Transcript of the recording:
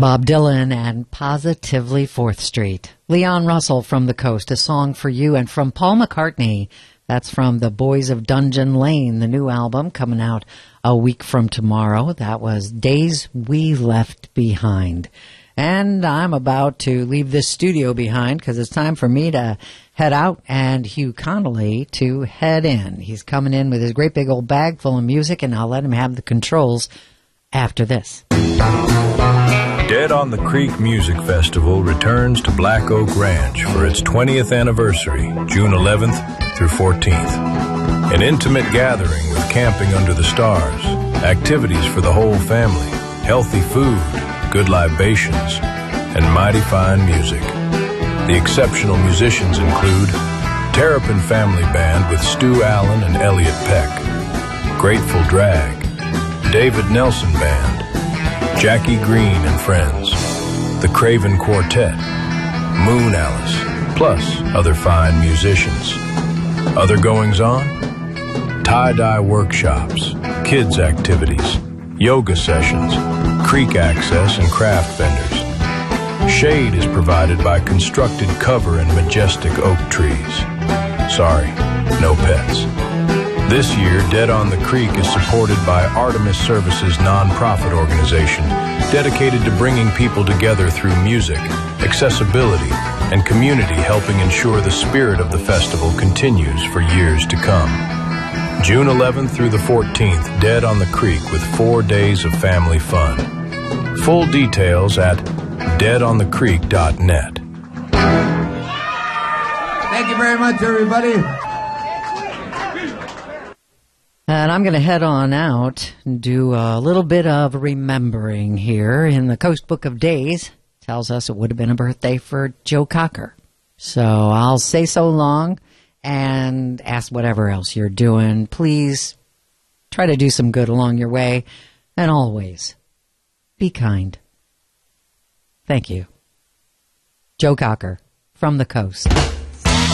Bob Dylan and Positively 4th Street. Leon Russell from the Coast, a song for you. And from Paul McCartney, that's from the Boys of Dungeon Lane, the new album coming out a week from tomorrow. That was Days We Left Behind. And I'm about to leave this studio behind because it's time for me to head out and Hugh Connolly to head in. He's coming in with his great big old bag full of music, and I'll let him have the controls after this. Dead on the Creek Music Festival returns to Black Oak Ranch for its 20th anniversary, June 11th through 14th. An intimate gathering with camping under the stars, activities for the whole family, healthy food, good libations, and mighty fine music. The exceptional musicians include Terrapin Family Band with Stu Allen and Elliot Peck, Grateful Drag, David Nelson Band, Jackie Green and Friends, the Craven Quartet, Moon Alice, plus other fine musicians. Other goings-on? Tie-dye workshops, kids' activities, yoga sessions, creek access, and craft vendors. Shade is provided by constructed cover and majestic oak trees. Sorry, no pets. This year, Dead on the Creek is supported by Artemis Services nonprofit organization dedicated to bringing people together through music, accessibility, and community, helping ensure the spirit of the festival continues for years to come. June 11th through the 14th, Dead on the Creek with 4 days of family fun. Full details at deadonthecreek.net. Thank you very much, everybody. And I'm going to head on out and do a little bit of remembering here. In the Coast Book of Days, tells us it would have been a birthday for Joe Cocker. So I'll say so long and ask whatever else you're doing. Please try to do some good along your way. And always, be kind. Thank you. Joe Cocker, from the Coast.